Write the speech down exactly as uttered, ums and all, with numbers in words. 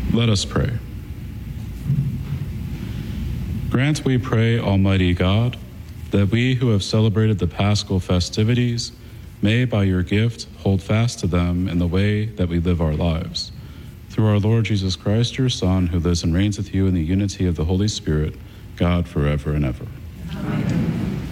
Let us pray. Grant, we pray, Almighty God, that we who have celebrated the Paschal festivities may, by your gift, hold fast to them in the way that we live our lives. Through our Lord Jesus Christ, your Son, who lives and reigns with you in the unity of the Holy Spirit, God, forever and ever. Amen.